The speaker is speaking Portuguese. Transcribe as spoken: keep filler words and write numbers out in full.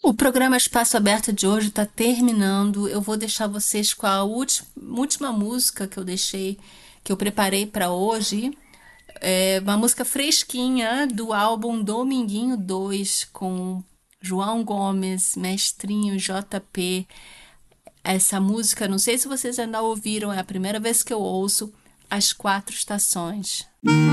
O programa Espaço Aberto de hoje está terminando. Eu vou deixar vocês com a ulti- última música que eu deixei, que eu preparei para hoje. É uma música fresquinha do álbum Dominguinho dois com João Gomes, Mestrinho, J P. Essa música, não sei se vocês ainda ouviram, é a primeira vez que eu ouço, As Quatro Estações.